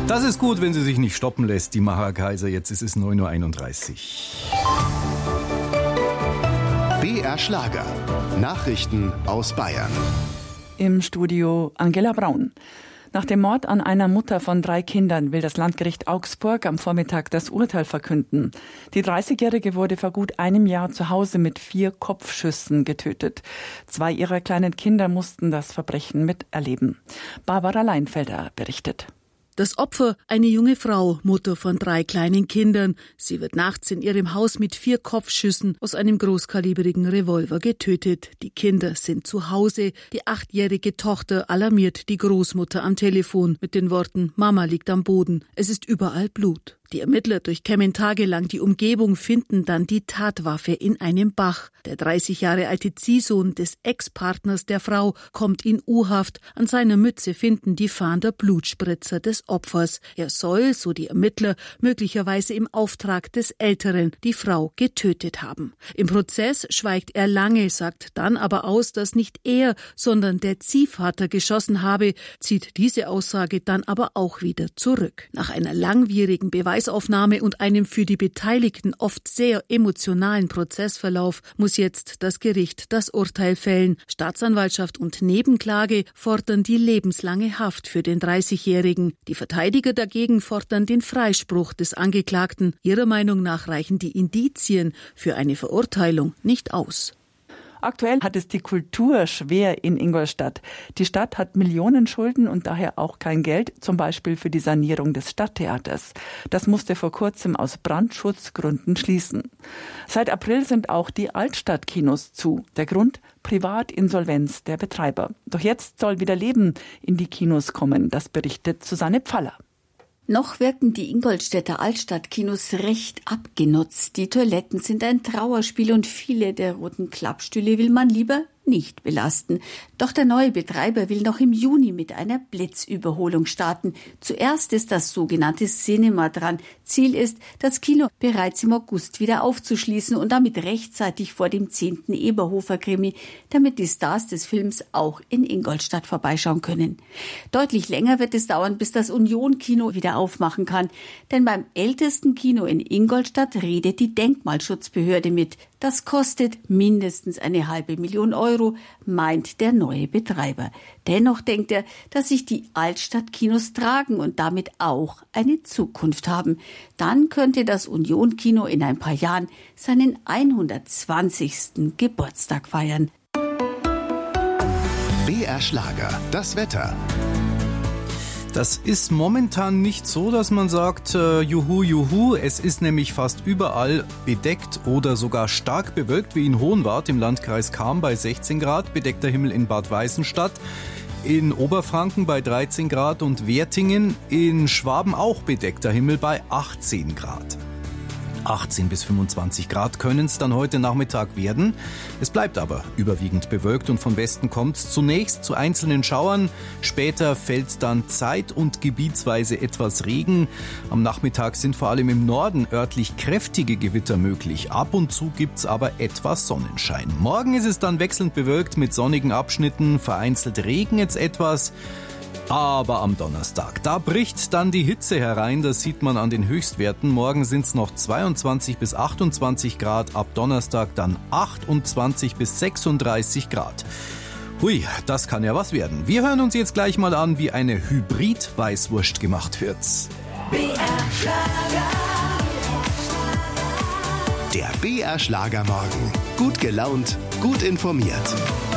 Das ist gut, wenn sie sich nicht stoppen lässt, die Maha Kaiser. Jetzt ist es 9:31 Uhr. BR Schlager. Nachrichten aus Bayern. Im Studio Angela Braun. Nach dem Mord an einer Mutter von 3 Kindern will das Landgericht Augsburg am Vormittag das Urteil verkünden. Die 30-Jährige wurde vor gut einem Jahr zu Hause mit 4 Kopfschüssen getötet. 2 ihrer kleinen Kinder mussten das Verbrechen miterleben. Barbara Leinfelder berichtet. Das Opfer, eine junge Frau, Mutter von 3 kleinen Kindern. Sie wird nachts in ihrem Haus mit 4 Kopfschüssen aus einem großkalibrigen Revolver getötet. Die Kinder sind zu Hause. Die 8-jährige Tochter alarmiert die Großmutter am Telefon mit den Worten: Mama liegt am Boden, es ist überall Blut. Die Ermittler durchkämmen tagelang die Umgebung, finden dann die Tatwaffe in einem Bach. Der 30 Jahre alte Ziehsohn des Ex-Partners der Frau kommt in U-Haft. An seiner Mütze finden die Fahnder Blutspritzer des Opfers. Er soll, so die Ermittler, möglicherweise im Auftrag des Älteren die Frau getötet haben. Im Prozess schweigt er lange, sagt dann aber aus, dass nicht er, sondern der Ziehvater geschossen habe, zieht diese Aussage dann aber auch wieder zurück. Nach einer langwierigen Beweisaufnahme und einem für die Beteiligten oft sehr emotionalen Prozessverlauf muss jetzt das Gericht das Urteil fällen. Staatsanwaltschaft und Nebenklage fordern die lebenslange Haft für den 30-Jährigen. Die Verteidiger dagegen fordern den Freispruch des Angeklagten. Ihrer Meinung nach reichen die Indizien für eine Verurteilung nicht aus. Aktuell hat es die Kultur schwer in Ingolstadt. Die Stadt hat Millionen Schulden und daher auch kein Geld, zum Beispiel für die Sanierung des Stadttheaters. Das musste vor kurzem aus Brandschutzgründen schließen. Seit April sind auch die Altstadtkinos zu. Der Grund: Privatinsolvenz der Betreiber. Doch jetzt soll wieder Leben in die Kinos kommen. Das berichtet Susanne Pfaller. Noch wirken die Ingolstädter Altstadtkinos recht abgenutzt. Die Toiletten sind ein Trauerspiel und viele der roten Klappstühle will man lieber nicht belasten. Doch der neue Betreiber will noch im Juni mit einer Blitzüberholung starten. Zuerst ist das sogenannte Cinema dran. Ziel ist, das Kino bereits im August wieder aufzuschließen und damit rechtzeitig vor dem 10. Eberhofer-Krimi, damit die Stars des Films auch in Ingolstadt vorbeischauen können. Deutlich länger wird es dauern, bis das Union-Kino wieder aufmachen kann. Denn beim ältesten Kino in Ingolstadt redet die Denkmalschutzbehörde mit. Das kostet mindestens 500.000 Euro, meint der neue Betreiber. Dennoch denkt er, dass sich die Altstadtkinos tragen und damit auch eine Zukunft haben. Dann könnte das Union-Kino in ein paar Jahren seinen 120. Geburtstag feiern. BR Schlager, das Wetter. Das ist momentan nicht so, dass man sagt, juhu, juhu. Es ist nämlich fast überall bedeckt oder sogar stark bewölkt, wie in Hohenwart im Landkreis Cham bei 16 Grad, bedeckter Himmel in Bad Weißenstadt, in Oberfranken bei 13 Grad und Wertingen, in Schwaben auch bedeckter Himmel bei 18 Grad. 18 bis 25 Grad können es dann heute Nachmittag werden. Es bleibt aber überwiegend bewölkt und von Westen kommt es zunächst zu einzelnen Schauern. Später fällt dann zeit- und gebietsweise etwas Regen. Am Nachmittag sind vor allem im Norden örtlich kräftige Gewitter möglich. Ab und zu gibt's aber etwas Sonnenschein. Morgen ist es dann wechselnd bewölkt mit sonnigen Abschnitten. Vereinzelt regnet es etwas. Aber am Donnerstag, da bricht dann die Hitze herein, das sieht man an den Höchstwerten. Morgen sind es noch 22 bis 28 Grad, ab Donnerstag dann 28 bis 36 Grad. Hui, das kann ja was werden. Wir hören uns jetzt gleich mal an, wie eine Hybrid-Weißwurst gemacht wird. BR Schlager. Der BR Schlager Morgen. Gut gelaunt, gut informiert.